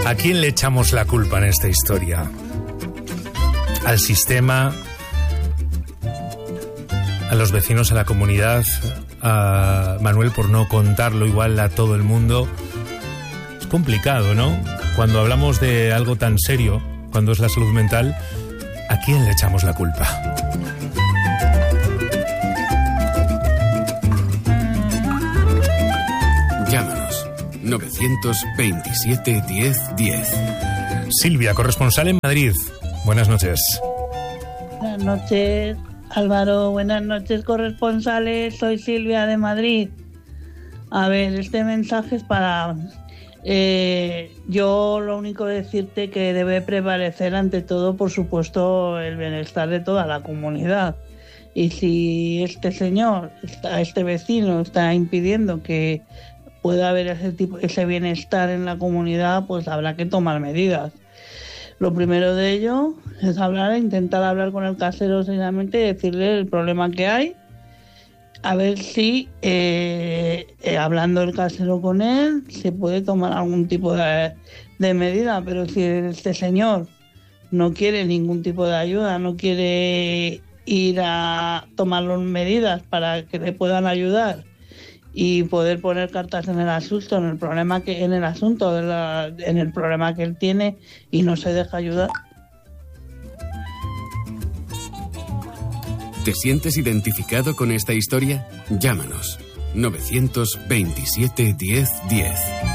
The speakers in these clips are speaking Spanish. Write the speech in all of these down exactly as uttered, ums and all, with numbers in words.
¿A quién le echamos la culpa en esta historia? ¿Al sistema? ¿A los vecinos, a la comunidad? ¿A Manuel por no contarlo igual a todo el mundo? Es complicado, ¿no? Cuando hablamos de algo tan serio, cuando es la salud mental, ¿a quién le echamos la culpa? Llámanos novecientos veintisiete diez diez. Silvia, corresponsal en Madrid. Buenas noches. Buenas noches, Álvaro. Buenas noches, corresponsales. Soy Silvia de Madrid. A ver, este mensaje es para... Eh, yo lo único decirte que debe prevalecer ante todo, por supuesto, el bienestar de toda la comunidad. Y si este señor, este vecino, está impidiendo que pueda haber ese tipo, ese bienestar en la comunidad, pues habrá que tomar medidas. Lo primero de ello es hablar, intentar hablar con el casero seriamente y decirle el problema que hay, a ver si eh, eh, hablando el casero con él se puede tomar algún tipo de, de medida. Pero si este señor no quiere ningún tipo de ayuda, no quiere ir a tomar las medidas para que le puedan ayudar y poder poner cartas en el asunto, en el problema que, en el asunto, de la, en el problema que él tiene, y no se deja ayudar. ¿Te sientes identificado con esta historia? Llámanos novecientos veintisiete diez diez.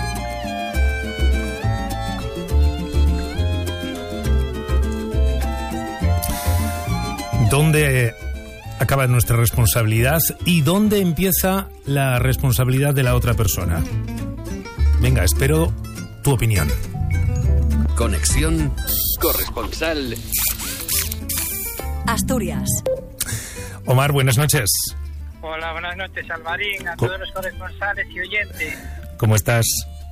¿Dónde acaba nuestra responsabilidad y dónde empieza la responsabilidad de la otra persona? Venga, espero tu opinión. Conexión corresponsal Asturias. Omar, buenas noches. Hola, buenas noches, Alvarín, a Co- todos los corresponsales y oyentes. ¿Cómo estás?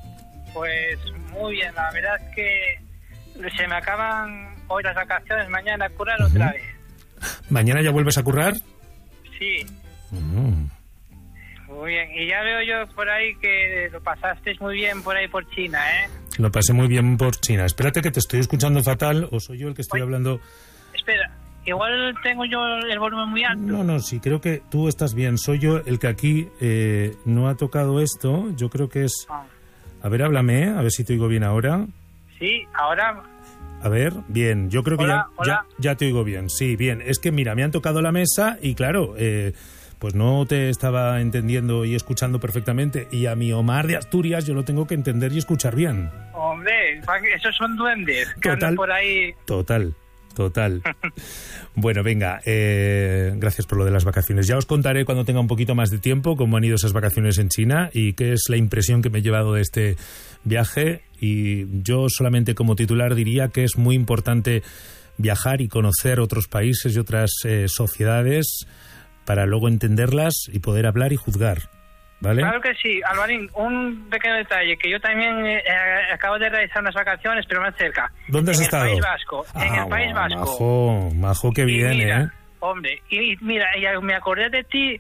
Pues muy bien, la verdad es que se me acaban hoy las vacaciones, mañana curar uh-huh. otra vez. ¿Mañana ya vuelves a currar? Sí. Uh-huh. Muy bien, y ya veo yo por ahí que lo pasasteis muy bien por ahí por China, ¿eh? Lo pasé muy bien por China. Espérate que te estoy escuchando fatal, o soy yo el que estoy Oye, hablando... Espera, igual tengo yo el volumen muy alto. No, no, sí, creo que tú estás bien. Soy yo el que aquí eh, no ha tocado esto. Yo creo que es... Ah. A ver, háblame, a ver si te oigo bien ahora. Sí, ahora... A ver, bien, yo creo que hola, ya, hola. ya ya te oigo bien. Sí, bien, es que mira, me han tocado la mesa y claro, eh, pues no te estaba entendiendo y escuchando perfectamente. Y a mi Omar de Asturias yo lo tengo que entender y escuchar bien. Hombre, esos son duendes que Total, andan por ahí... Total, total. Bueno, venga, eh, gracias por lo de las vacaciones. Ya os contaré cuando tenga un poquito más de tiempo cómo han ido esas vacaciones en China y qué es la impresión que me he llevado de este viaje. Y yo solamente como titular diría que es muy importante viajar y conocer otros países y otras eh, sociedades para luego entenderlas y poder hablar y juzgar, ¿vale? Claro que sí, Alvarín, un pequeño detalle, que yo también eh, acabo de realizar unas vacaciones, pero más cerca. ¿Dónde has en estado? En el País Vasco, ah, en el País Vasco. Majo, majo, qué bien, y mira, ¿eh? Hombre, y mira, ya me acordé de ti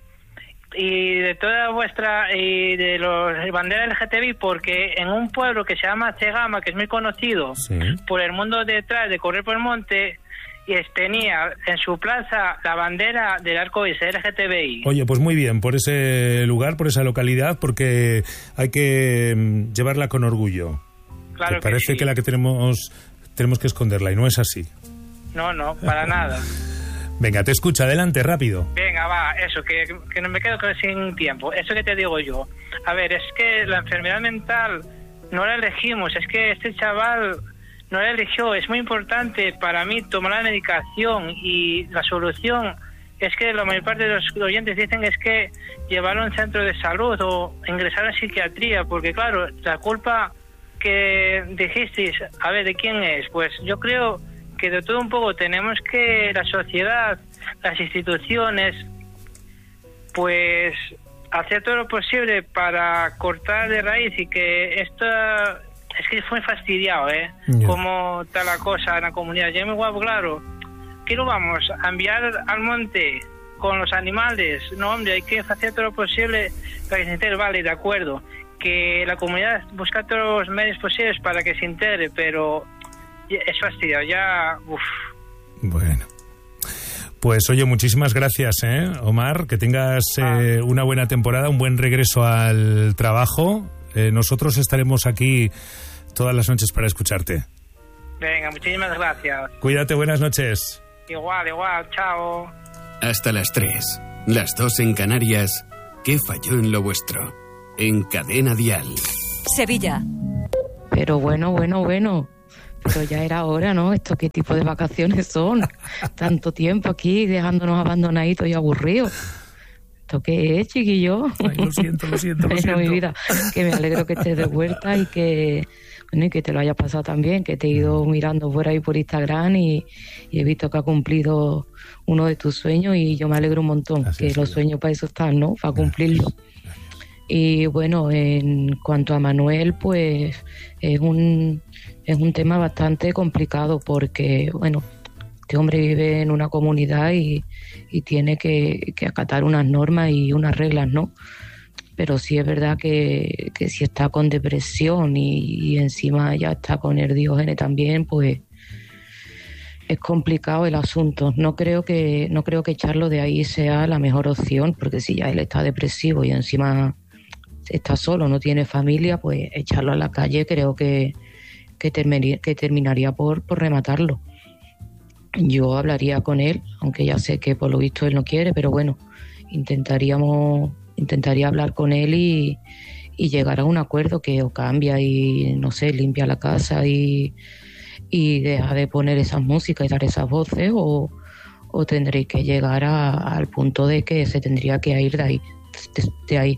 y de toda vuestra, y de los banderas L G T B, porque en un pueblo que se llama Cegama, que es muy conocido sí. por el mundo detrás de correr por el monte, y tenía en su plaza la bandera del arcoíris L G T B I. Oye, pues muy bien, por ese lugar, por esa localidad, porque hay que mm, llevarla con orgullo. Claro que parece que, sí. que la que tenemos tenemos que esconderla y no es así. No, no, para nada. Venga, te escucho, adelante, rápido. Venga, va, eso, que, que no me quedo sin tiempo. Eso que te digo yo. A ver, es que la enfermedad mental no la elegimos, es que este chaval no la eligió. Es muy importante para mí tomar la medicación, y la solución es que la mayor parte de los oyentes dicen es que llevarlo a un centro de salud o ingresar a psiquiatría, porque claro, la culpa que dijisteis, a ver, ¿de quién es? Pues yo creo que de todo un poco tenemos que la sociedad, las instituciones, pues hacer todo lo posible para cortar de raíz y que esto... Es que fue fastidiado, ¿eh? Yeah. Como está la cosa en la comunidad. Ya me guapo, claro. ¿Qué lo vamos a enviar al monte con los animales? No, hombre, hay que hacer todo lo posible para que se entere. Vale, de acuerdo. que la comunidad busca todos los medios posibles para que se entere, pero es fastidio, ya... Uf. Bueno. Pues oye, muchísimas gracias, ¿eh, Omar? Que tengas eh, una buena temporada, un buen regreso al trabajo. Eh, nosotros estaremos aquí todas las noches para escucharte. Venga, muchísimas gracias. Cuídate, buenas noches. Igual, igual, chao. Hasta las tres, las dos en Canarias. ¿Qué falló en lo vuestro? En Cadena Dial. Sevilla. Pero bueno, bueno, bueno. Pero ya era hora, ¿no? ¿Esto qué tipo de vacaciones son? Tanto tiempo aquí dejándonos abandonaditos y aburridos. ¿Esto qué es, chiquillo? Ay, lo siento, lo siento, lo bueno, siento. mi vida, que me alegro que estés de vuelta y que, bueno, y que te lo hayas pasado también, que te he ido mirando por ahí por Instagram y, y he visto que ha cumplido uno de tus sueños y yo me alegro un montón, Así que es, los sí. sueños para eso están, ¿no? Para cumplirlo. Y bueno, en cuanto a Manuel, pues es un, es un tema bastante complicado porque, bueno, este hombre vive en una comunidad y, y tiene que, que acatar unas normas y unas reglas, ¿no? Pero sí es verdad que, que si está con depresión y, y encima ya está con el Diógenes también, pues es complicado el asunto. No creo que, no creo que echarlo de ahí sea la mejor opción, porque si ya él está depresivo y encima está solo, no tiene familia, pues echarlo a la calle creo que, que, terminaría, que terminaría por, por rematarlo. Yo hablaría con él, aunque ya sé que por lo visto él no quiere, pero bueno, intentaríamos, intentaría hablar con él y, y llegar a un acuerdo que o cambia y, no sé, limpia la casa y, y deja de poner esas músicas y dar esas voces, o, o tendréis que llegar a, al punto de que se tendría que ir de ahí, de, de ahí.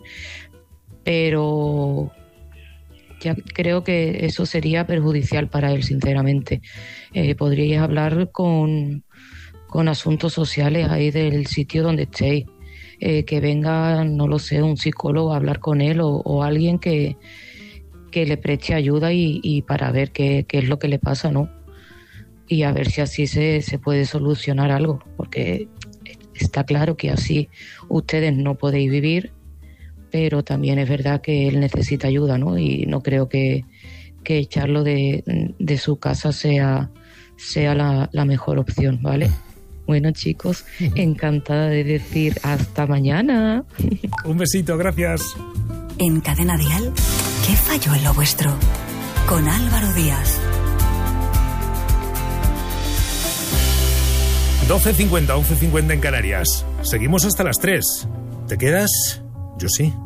Pero ya creo que eso sería perjudicial para él, sinceramente. Eh, podríais hablar con, con asuntos sociales ahí del sitio donde estéis. Eh, que venga, no lo sé, un psicólogo a hablar con él o, o alguien que, que le preste ayuda y, y para ver qué, qué es lo que le pasa, ¿no? Y a ver si así se, se puede solucionar algo, porque está claro que así ustedes no podéis vivir, pero también es verdad que él necesita ayuda, ¿no? Y no creo que, que echarlo de, de su casa sea, sea la, la mejor opción, ¿vale? Bueno, chicos, encantada de decir hasta mañana. Un besito, gracias. En Cadena Dial, ¿qué falló en lo vuestro? Con Álvaro Díaz. doce cincuenta, once cincuenta en Canarias. Seguimos hasta las tres. ¿Te quedas? Yo sí.